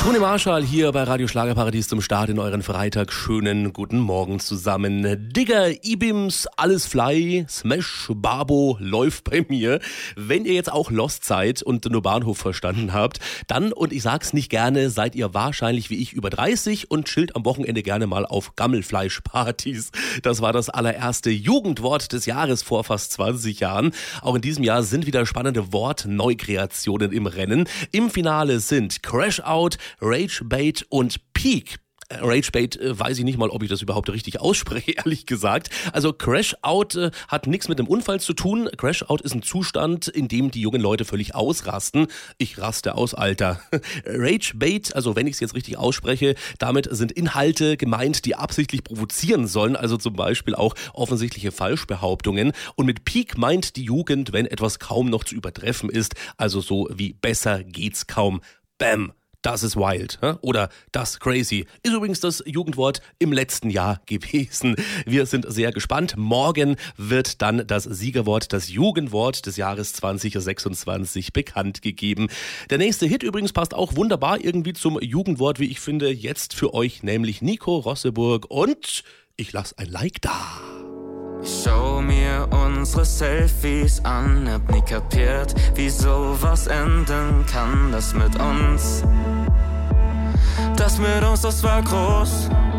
Toni Marshall hier bei Radio Schlagerparadies zum Start in euren Freitag. Schönen guten Morgen zusammen. Digger, Ibims, alles Fly, Smash, Babo läuft bei mir. Wenn ihr jetzt auch Lost seid und nur Bahnhof verstanden habt, dann, und ich sag's nicht gerne, seid ihr wahrscheinlich wie ich über 30 und chillt am Wochenende gerne mal auf Gammelfleischpartys. Das war das allererste Jugendwort des Jahres vor fast 20 Jahren. Auch in diesem Jahr sind wieder spannende Wortneukreationen im Rennen. Im Finale sind Crash Out, Ragebait und Peak. Ragebait weiß ich nicht mal, ob ich das überhaupt richtig ausspreche, ehrlich gesagt. Also Crash Out hat nichts mit einem Unfall zu tun. Crash Out ist ein Zustand, in dem die jungen Leute völlig ausrasten. Ich raste aus, Alter. Ragebait, also wenn ich es jetzt richtig ausspreche, damit sind Inhalte gemeint, die absichtlich provozieren sollen. Also zum Beispiel auch offensichtliche Falschbehauptungen. Und mit Peak meint die Jugend, wenn etwas kaum noch zu übertreffen ist. Also so wie besser geht's kaum. Bam. Das ist wild, oder das crazy. Ist übrigens das Jugendwort im letzten Jahr gewesen. Wir sind sehr gespannt. Morgen wird dann das Siegerwort, das Jugendwort des Jahres 2026 bekannt gegeben. Der nächste Hit übrigens passt auch wunderbar irgendwie zum Jugendwort, wie ich finde, jetzt für euch, nämlich Nico Rosseburg und ich lasse ein Like da. Ich schau mir unsere Selfies an, hab nie kapiert, wie sowas enden kann. Das mit uns, das war groß.